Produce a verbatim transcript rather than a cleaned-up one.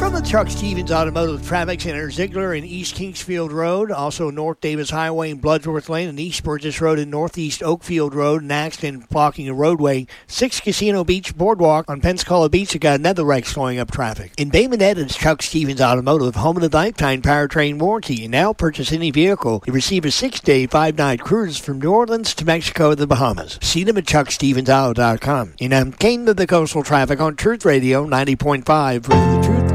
From the Chuck Stevens Automotive Traffic Center, Ziegler and East Kingsfield Road, also North Davis Highway and Bloodsworth Lane, and East Burgess Road and Northeast Oakfield Road, and accident blocking a roadway. Six Casino Beach Boardwalk on Pensacola Beach, you got another wreck slowing up traffic. In Bay Minette, it's Chuck Stevens Automotive, home of the lifetime powertrain warranty. And now purchase any vehicle, you receive a six-day, five-night cruise from New Orleans to Mexico and the Bahamas. See them at chuck stevens auto dot com. And I'm Kane to the coastal traffic on Truth Radio ninety point five. For the Truth